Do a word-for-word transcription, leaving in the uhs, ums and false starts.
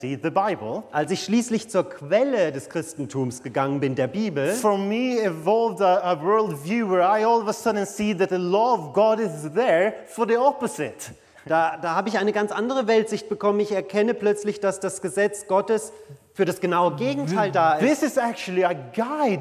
the Bible, als ich schließlich zur Quelle des Christentums gegangen bin, der Bibel, for me evolved a, a worldview where I all of a sudden see that the law of God is there for the opposite. da, da habe ich eine ganz andere Weltsicht bekommen. Ich erkenne plötzlich, dass das Gesetz Gottes für das genaue Gegenteil da ist. This is actually a guide